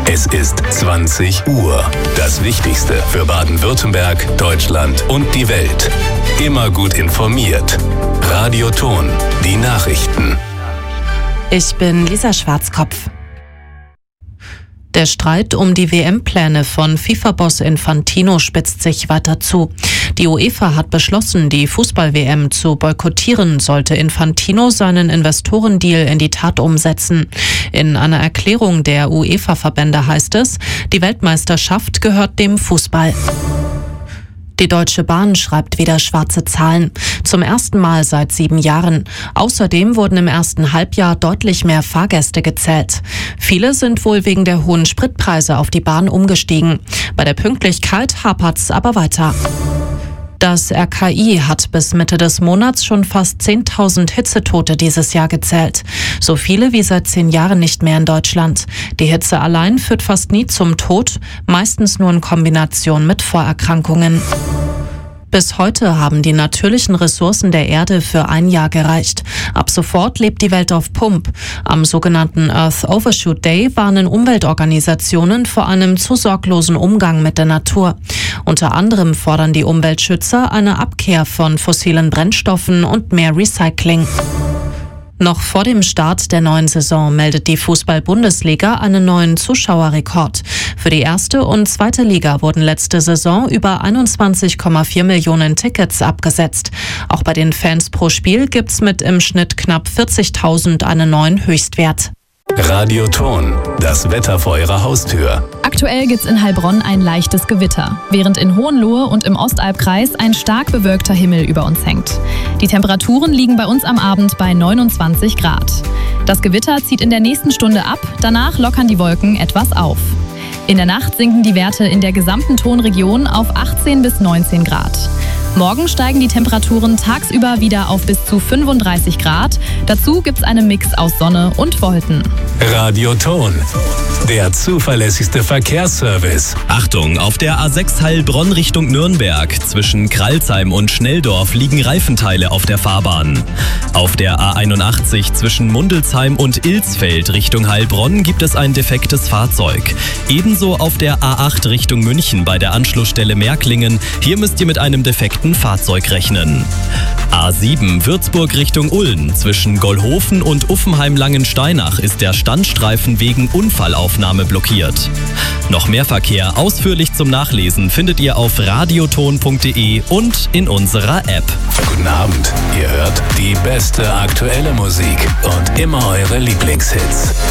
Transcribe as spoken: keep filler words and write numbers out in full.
Es ist zwanzig Uhr. Das Wichtigste für Baden-Württemberg, Deutschland und die Welt. Immer gut informiert. Radio Ton, die Nachrichten. Ich bin Lisa Schwarzkopf. Der Streit um die W M-Pläne von FIFA-Boss Infantino spitzt sich weiter zu. Die UEFA hat beschlossen, die Fußball-W M zu boykottieren, sollte Infantino seinen Investorendeal in die Tat umsetzen. In einer Erklärung der UEFA-Verbände heißt es, die Weltmeisterschaft gehört dem Fußball. Die Deutsche Bahn schreibt wieder schwarze Zahlen. Zum ersten Mal seit sieben Jahren. Außerdem wurden im ersten Halbjahr deutlich mehr Fahrgäste gezählt. Viele sind wohl wegen der hohen Spritpreise auf die Bahn umgestiegen. Bei der Pünktlichkeit hapert's aber weiter. Das R K I hat bis Mitte des Monats schon fast zehntausend Hitzetote dieses Jahr gezählt. So viele wie seit zehn Jahren nicht mehr in Deutschland. Die Hitze allein führt fast nie zum Tod, meistens nur in Kombination mit Vorerkrankungen. Bis heute haben die natürlichen Ressourcen der Erde für ein Jahr gereicht. Ab sofort lebt die Welt auf Pump. Am sogenannten Earth Overshoot Day warnen Umweltorganisationen vor einem zu sorglosen Umgang mit der Natur. Unter anderem fordern die Umweltschützer eine Abkehr von fossilen Brennstoffen und mehr Recycling. Noch vor dem Start der neuen Saison meldet die Fußball-Bundesliga einen neuen Zuschauerrekord. Für die erste und zweite Liga wurden letzte Saison über einundzwanzig Komma vier Millionen Tickets abgesetzt. Auch bei den Fans pro Spiel gibt's mit im Schnitt knapp vierzigtausend einen neuen Höchstwert. Radio Ton, das Wetter vor Ihrer Haustür. Aktuell gibt's in Heilbronn ein leichtes Gewitter, während in Hohenlohe und im Ostalbkreis ein stark bewölkter Himmel über uns hängt. Die Temperaturen liegen bei uns am Abend bei neunundzwanzig Grad. Das Gewitter zieht in der nächsten Stunde ab, danach lockern die Wolken etwas auf. In der Nacht sinken die Werte in der gesamten Tonregion auf achtzehn bis neunzehn Grad. Morgen steigen die Temperaturen tagsüber wieder auf bis zu fünfunddreißig Grad. Dazu gibt's einen Mix aus Sonne und Wolken. Radio Ton, der zuverlässigste Verkehrsservice. Achtung, auf der A sechs Heilbronn Richtung Nürnberg. Zwischen Kralsheim und Schnelldorf liegen Reifenteile auf der Fahrbahn. Auf der A einundachtzig zwischen Mundelsheim und Ilsfeld Richtung Heilbronn gibt es ein defektes Fahrzeug. Ebenso auf der A acht Richtung München bei der Anschlussstelle Märklingen. Hier müsst ihr mit einem defekten Fahrzeug rechnen. A sieben Würzburg Richtung Ulm. Zwischen Gollhofen und Uffenheim-Langensteinach ist der Standstreifen wegen Unfallaufnahme blockiert. Noch mehr Verkehr ausführlich zum Nachlesen findet ihr auf radioton punkt de und in unserer App. Guten Abend, ihr hört die beste aktuelle Musik und immer eure Lieblingshits.